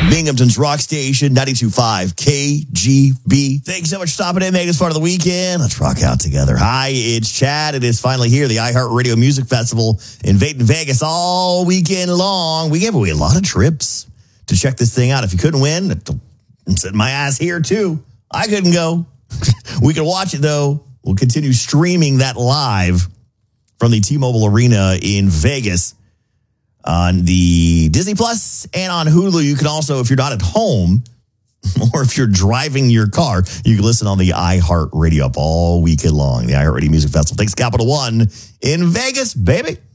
Binghamton's Rock Station, 92.5 KGB. Thanks so much for stopping in, making this part of the weekend. Let's rock out together. Hi, it's Chad. It is finally here, the iHeartRadio Music Festival in Vegas all weekend long. We gave away a lot of trips to check this thing out. If you couldn't win, I'm sitting my ass here too. I couldn't go. We can watch it though. We'll continue streaming that live from the T-Mobile Arena in Vegas on the Disney Plus and on Hulu. You can also, if you're not at home or if you're driving your car, you can listen on the iHeartRadio app all weekend long. The iHeartRadio Music Festival. Thanks, Capital One in Vegas, baby.